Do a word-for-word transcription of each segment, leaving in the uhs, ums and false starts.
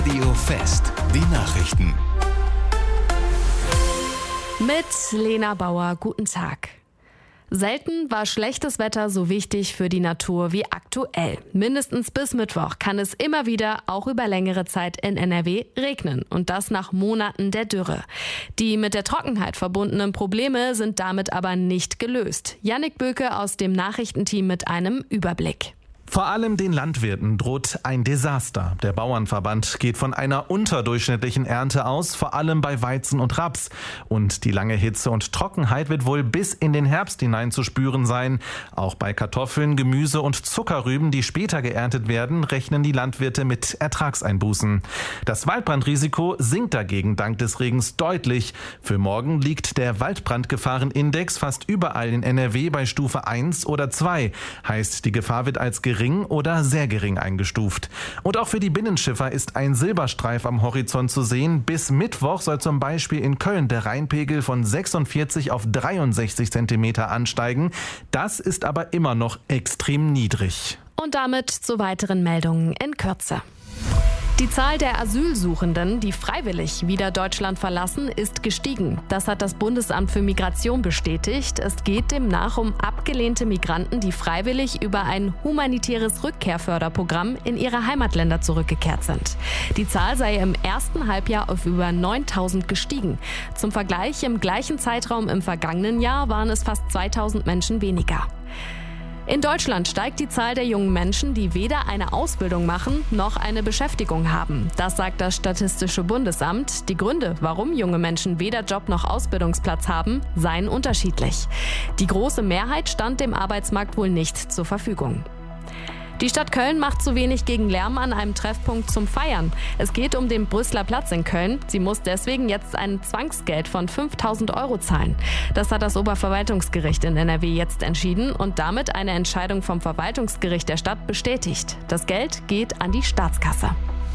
Radio Fest, die Nachrichten. Mit Lena Bauer, guten Tag. Selten war schlechtes Wetter so wichtig für die Natur wie aktuell. Mindestens bis Mittwoch kann es immer wieder, auch über längere Zeit in N R W, regnen. Und das nach Monaten der Dürre. Die mit der Trockenheit verbundenen Probleme sind damit aber nicht gelöst. Jannik Böke aus dem Nachrichtenteam mit einem Überblick. Vor allem den Landwirten droht ein Desaster. Der Bauernverband geht von einer unterdurchschnittlichen Ernte aus, vor allem bei Weizen und Raps. Und die lange Hitze und Trockenheit wird wohl bis in den Herbst hinein zu spüren sein. Auch bei Kartoffeln, Gemüse und Zuckerrüben, die später geerntet werden, rechnen die Landwirte mit Ertragseinbußen. Das Waldbrandrisiko sinkt dagegen dank des Regens deutlich. Für morgen liegt der Waldbrandgefahrenindex fast überall in N R W bei Stufe eins oder zwei. Heißt, die Gefahr wird als gering oder sehr gering eingestuft. Und auch für die Binnenschiffer ist ein Silberstreif am Horizont zu sehen. Bis Mittwoch soll zum Beispiel in Köln der Rheinpegel von sechsundvierzig auf dreiundsechzig Zentimeter ansteigen. Das ist aber immer noch extrem niedrig. Und damit zu weiteren Meldungen in Kürze. Die Zahl der Asylsuchenden, die freiwillig wieder Deutschland verlassen, ist gestiegen. Das hat das Bundesamt für Migration bestätigt. Es geht demnach um abgelehnte Migranten, die freiwillig über ein humanitäres Rückkehrförderprogramm in ihre Heimatländer zurückgekehrt sind. Die Zahl sei im ersten Halbjahr auf über neuntausend gestiegen. Zum Vergleich, im gleichen Zeitraum im vergangenen Jahr waren es fast zweitausend Menschen weniger. In Deutschland steigt die Zahl der jungen Menschen, die weder eine Ausbildung machen noch eine Beschäftigung haben. Das sagt das Statistische Bundesamt. Die Gründe, warum junge Menschen weder Job noch Ausbildungsplatz haben, seien unterschiedlich. Die große Mehrheit stand dem Arbeitsmarkt wohl nicht zur Verfügung. Die Stadt Köln macht zu wenig gegen Lärm an einem Treffpunkt zum Feiern. Es geht um den Brüsseler Platz in Köln. Sie muss deswegen jetzt ein Zwangsgeld von fünftausend Euro zahlen. Das hat das Oberverwaltungsgericht in N R W jetzt entschieden und damit eine Entscheidung vom Verwaltungsgericht der Stadt bestätigt. Das Geld geht an die Staatskasse.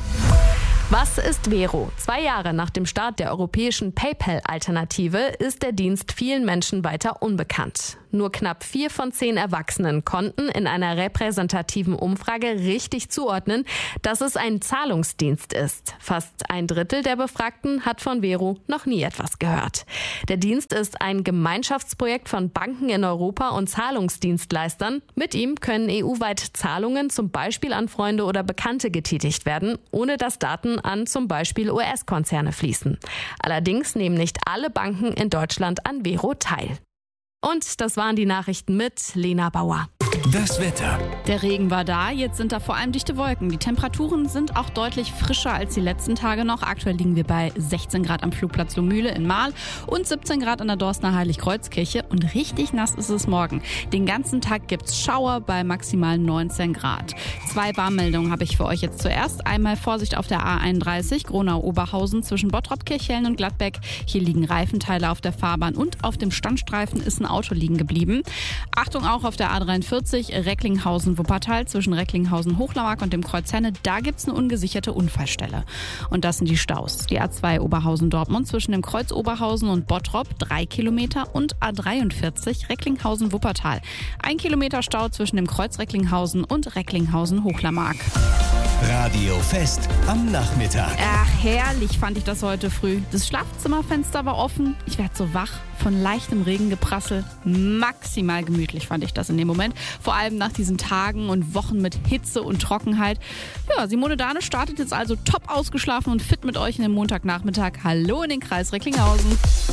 Was ist Vero? Zwei Jahre nach dem Start der europäischen PayPal-Alternative ist der Dienst vielen Menschen weiter unbekannt. Nur knapp vier von zehn Erwachsenen konnten in einer repräsentativen Umfrage richtig zuordnen, dass es ein Zahlungsdienst ist. Fast ein Drittel der Befragten hat von Vero noch nie etwas gehört. Der Dienst ist ein Gemeinschaftsprojekt von Banken in Europa und Zahlungsdienstleistern. Mit ihm können E U-weit Zahlungen zum Beispiel an Freunde oder Bekannte getätigt werden, ohne dass Daten an zum Beispiel U S-Konzerne fließen. Allerdings nehmen nicht alle Banken in Deutschland an Vero teil. Und das waren die Nachrichten mit Lena Bauer. Das Wetter. Der Regen war da, jetzt sind da vor allem dichte Wolken. Die Temperaturen sind auch deutlich frischer als die letzten Tage noch. Aktuell liegen wir bei sechzehn Grad am Flugplatz Lohmühle in Marl und siebzehn Grad an der Dorstener Heiligkreuzkirche. Und richtig nass ist es morgen. Den ganzen Tag gibt's Schauer bei maximal neunzehn Grad. Zwei Warnmeldungen habe ich für euch jetzt zuerst. Einmal Vorsicht auf der A einunddreißig, Gronau-Oberhausen zwischen Bottrop-Kirchhellen und Gladbeck. Hier liegen Reifenteile auf der Fahrbahn und auf dem Standstreifen ist ein Auto liegen geblieben. Achtung auch auf der A dreiundvierzig, Recklinghausen-Wuppertal zwischen Recklinghausen-Hochlarmark und dem Kreuz Henne. Da gibt es eine ungesicherte Unfallstelle. Und das sind die Staus. Die A zwei Oberhausen-Dortmund zwischen dem Kreuz Oberhausen und Bottrop drei Kilometer und A dreiundvierzig Recklinghausen-Wuppertal. Ein Kilometer Stau zwischen dem Kreuz Recklinghausen und Recklinghausen-Hochlarmark. Radio Fest am Nachmittag. Ach, herrlich fand ich das heute früh. Das Schlafzimmerfenster war offen. Ich werde so wach von leichtem Regengeprassel. Maximal gemütlich fand ich das in dem Moment. Vor allem nach diesen Tagen und Wochen mit Hitze und Trockenheit. Ja, Simone Dahne startet jetzt also top ausgeschlafen und fit mit euch in den Montagnachmittag. Hallo in den Kreis Recklinghausen.